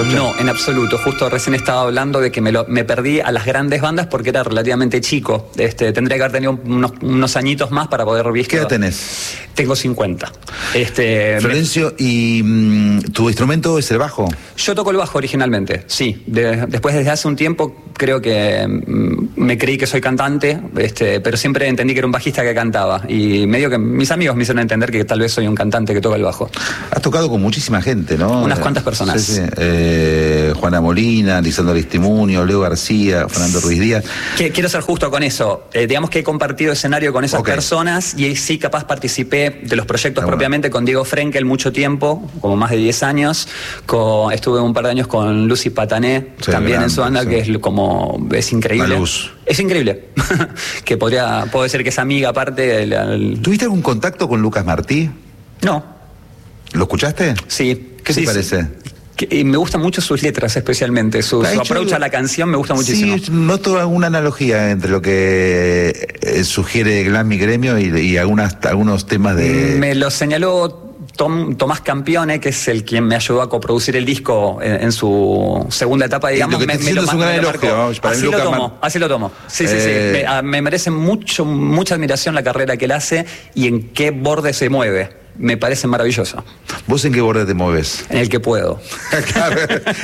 Rocha? No, en absoluto. Justo recién estaba hablando de que me perdí a las grandes bandas porque era relativamente chico. Tendría que haber tenido unos añitos más para poder visto. ¿Qué edad tenés? Tengo 50. Florencio, ¿y tu instrumento es el bajo? Yo toco el bajo originalmente, sí. Después, desde hace un tiempo, creo que me creí que soy cantante, pero siempre entendí que era un bajista que cantaba. Y medio que mis amigos me hicieron entender que tal vez soy un cantante que toca el bajo. Has tocado con muchísima gente, ¿no? Unas cuantas personas. Sí. Juana Molina, Lisandro Aristimuño, Leo García, Fernando Ruiz Díaz. Quiero ser justo con eso. Digamos que he compartido escenario con esas personas y sí capaz participé de los proyectos propiamente con Diego Frenkel mucho tiempo, como más de 10 años. Estuve un par de años con Lucy Patané, también en su banda, que es increíble. Es increíble. Que puedo decir que es amiga aparte. ¿Tuviste algún contacto con Lucas Martí? No. ¿Lo escuchaste? Sí. ¿Qué te parece? Y me gustan mucho sus letras, especialmente. Su approach a la canción me gusta muchísimo. Sí, noto alguna analogía entre lo que sugiere Glam y Gremio y algunos temas de... Me lo señaló Tomás Campione, que es el quien me ayudó a coproducir el disco en su segunda etapa, digamos. Lo que es un gran elogio, ¿no? Así lo tomo. Sí. Me merece mucha admiración la carrera que él hace y en qué borde se mueve. Me parece maravilloso. ¿Vos en qué borde te mueves? En el que puedo. Claro.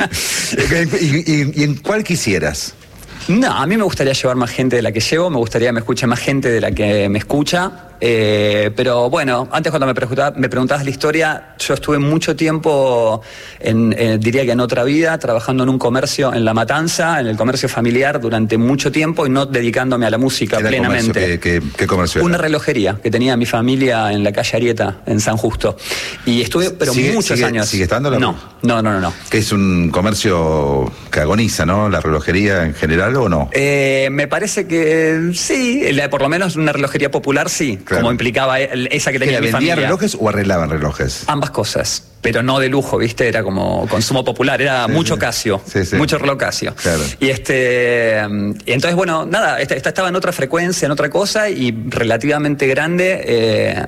¿Y en cuál quisieras? No, a mí me gustaría llevar más gente de la que llevo, me gustaría que me escuche más gente de la que me escucha. Pero bueno, antes cuando me preguntabas la historia, yo estuve mucho tiempo, diría que en otra vida, trabajando en un comercio en La Matanza, en el comercio familiar durante mucho tiempo y no dedicándome a la música plenamente. ¿Qué comercio era? Una relojería que tenía mi familia en la calle Arieta, en San Justo. Y estuve, muchos años. ¿Sigue estando? No. Que es un comercio que agoniza, ¿no? ¿La relojería en general o no? Me parece que sí, por lo menos una relojería popular sí. Claro. Como implicaba esa que tenía mi familia. ¿Vendían relojes o arreglaban relojes? Ambas cosas, pero no de lujo, ¿viste? Era como consumo popular, era mucho Casio, mucho reloj Casio. Claro. Y entonces, bueno, nada, estaba en otra frecuencia, en otra cosa, y relativamente grande,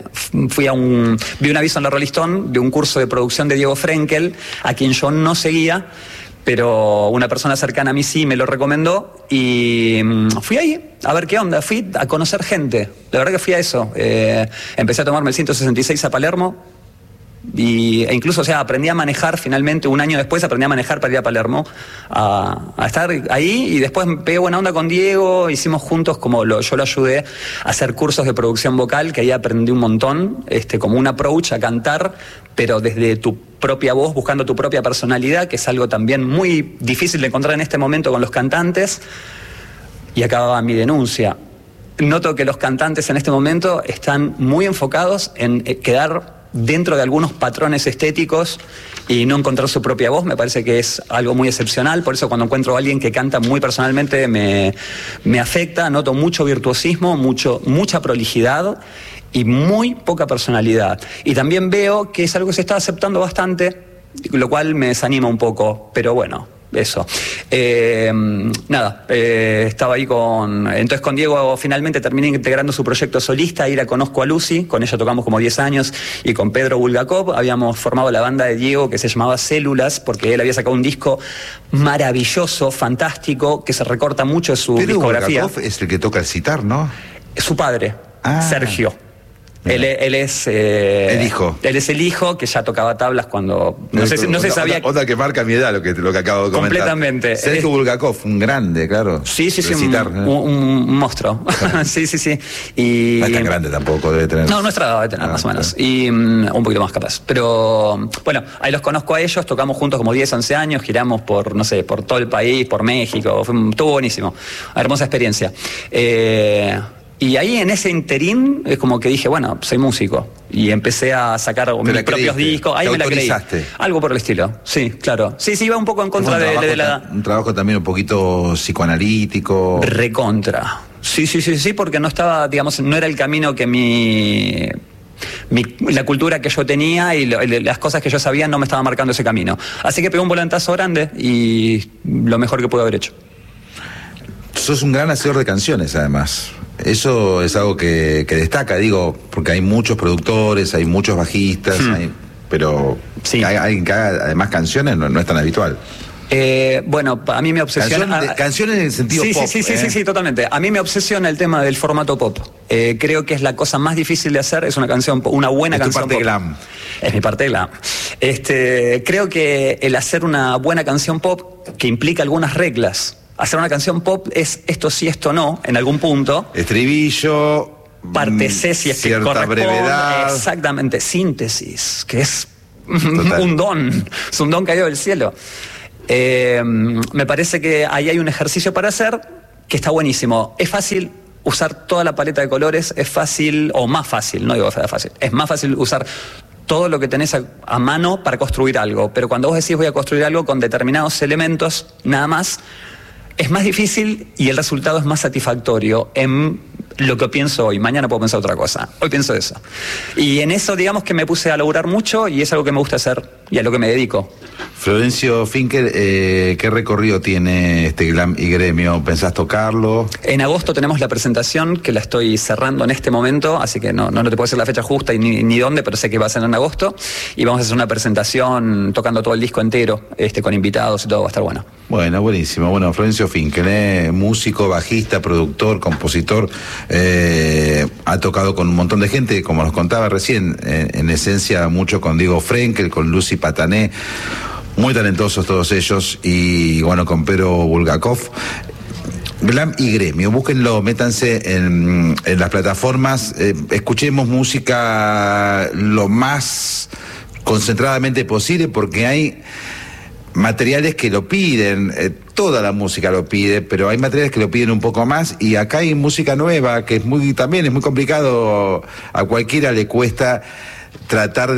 vi un aviso en la Rolling Stone de un curso de producción de Diego Frenkel, a quien yo no seguía, pero una persona cercana a mí sí me lo recomendó y fui ahí a ver qué onda, fui a conocer gente, la verdad que fui a eso. Empecé a tomarme el 166 a Palermo e incluso, aprendí a manejar finalmente, un año después aprendí a manejar para ir a Palermo, a estar ahí, y después me pegué buena onda con Diego, hicimos juntos, yo lo ayudé a hacer cursos de producción vocal, que ahí aprendí un montón, como un approach a cantar, pero desde tu propia voz, buscando tu propia personalidad, que es algo también muy difícil de encontrar en este momento con los cantantes. Y acababa mi denuncia. Noto que los cantantes en este momento están muy enfocados en quedar dentro de algunos patrones estéticos y no encontrar su propia voz. Me parece que es algo muy excepcional, por eso cuando encuentro a alguien que canta muy personalmente me afecta. Noto mucho virtuosismo, mucha prolijidad y muy poca personalidad. Y también veo que es algo que se está aceptando bastante, lo cual me desanima un poco, pero bueno, eso. Estaba ahí entonces con Diego finalmente terminé integrando su proyecto solista, ahí la conozco a Lucy, con ella tocamos como 10 años, y con Pedro Bulgakov habíamos formado la banda de Diego que se llamaba Células, porque él había sacado un disco maravilloso, fantástico, que se recorta mucho de su discografía. Bulgakov es el que toca el sitar, ¿no? Su padre, Sergio. Él es el hijo. Él es el hijo que ya tocaba tablas cuando no se sabía. Otra que marca mi edad lo que acabo de comentar. Completamente. Sergio Bulgakov, un grande, claro. Sí, un monstruo. Sí. Y no es tan grande tampoco, debe tener. No, nuestra edad debe tener más o menos. Y un poquito más capaz. Pero bueno, ahí los conozco a ellos, tocamos juntos como 10, 11 años, giramos por todo el país, por México, estuvo buenísimo. Una hermosa experiencia. Y ahí en ese interín es como que dije, bueno, soy músico. Y empecé a sacar mis propios discos. Ahí me la creí. Algo por el estilo. Sí, claro. Sí, iba un poco en contra de la... Un trabajo también un poquito psicoanalítico. Recontra. Sí, porque no estaba, no era el camino que la cultura que yo tenía y las cosas que yo sabía no me estaba marcando ese camino. Así que pegué un volantazo grande y lo mejor que pude haber hecho. Sos un gran hacedor de canciones, además. Eso es algo que destaca, porque hay muchos productores, hay muchos bajistas, pero sí. Alguien que haga además canciones no es tan habitual. Bueno, a mí me obsesiona... Canciones en el sentido pop. Sí, totalmente. A mí me obsesiona el tema del formato pop. Creo que es la cosa más difícil de hacer, es una canción, una buena canción pop. Es tu parte glam. Es mi parte glam. Creo que el hacer una buena canción pop, que implica algunas reglas. Hacer una canción pop es esto sí, esto no, en algún punto. Estribillo... Parte C, si es que corresponde. Brevedad. Exactamente, síntesis, que es un don. Es un don caído del cielo. Me parece que ahí hay un ejercicio para hacer que está buenísimo. Es fácil usar toda la paleta de colores, es fácil, o más fácil, no digo que sea fácil, es más fácil usar todo lo que tenés a mano para construir algo. Pero cuando vos decís voy a construir algo con determinados elementos, nada más, es más difícil y el resultado es más satisfactorio en lo que pienso hoy. Mañana puedo pensar otra cosa. Hoy pienso eso. Y en eso, digamos que me puse a laburar mucho y es algo que me gusta hacer y a lo que me dedico. Florencio Finkel, ¿qué recorrido tiene este Glam y Gremio? ¿Pensás tocarlo? En agosto tenemos la presentación, que la estoy cerrando en este momento, así que no te puedo decir la fecha justa y ni dónde, pero sé que va a ser en agosto. Y vamos a hacer una presentación tocando todo el disco entero, con invitados y todo, va a estar bueno. Bueno, buenísimo. Bueno, Florencio Finkel, músico, bajista, productor, compositor, ha tocado con un montón de gente, como nos contaba recién, en esencia mucho con Diego Frenkel, con Lucy Patané, muy talentosos todos ellos, y bueno, con Pero Bulgakov. Glam y Gremio, búsquenlo, métanse en las plataformas, escuchemos música lo más concentradamente posible, porque hay materiales que lo piden, toda la música lo pide, pero hay materiales que lo piden un poco más, y acá hay música nueva que también es muy complicado, a cualquiera le cuesta tratar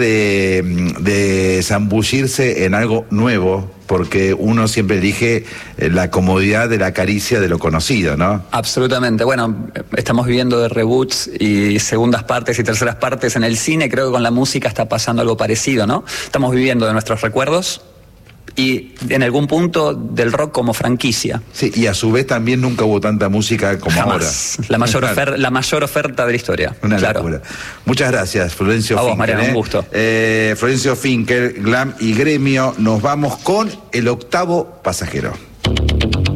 de zambullirse en algo nuevo, porque uno siempre elige la comodidad de la caricia de lo conocido, ¿no? Absolutamente. Bueno, estamos viviendo de reboots y segundas partes y terceras partes en el cine. Creo que con la música está pasando algo parecido, ¿no? Estamos viviendo de nuestros recuerdos y en algún punto del rock como franquicia. Sí, y a su vez también nunca hubo tanta música como jamás. Ahora. La mayor oferta de la historia. Una locura. Muchas gracias, Florencio Finkel. A vos, Mariano, un gusto. Florencio Finkel, Glam y Gremio. Nos vamos con El Octavo Pasajero.